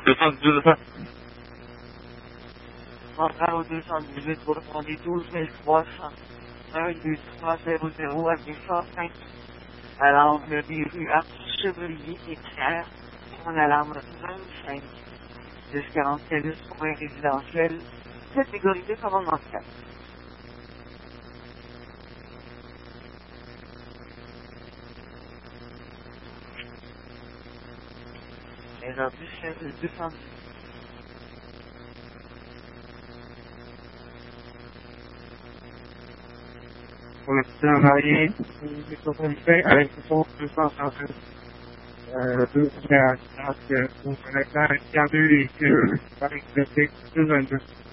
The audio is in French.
212. Centrale au 218 pour 12 300. 1, 2, 3, 0, 0 à 205. À l'angle des rues Archevrier et Pierre. En alarme 25. 1040 Célus pour un résidentiel. Catégorie 2 commandement 4. Erreur du chef 210. On a travaillé, j'ai fait avec le son 250. Deux opérations pour connecter un câble et que, avec le texte 222.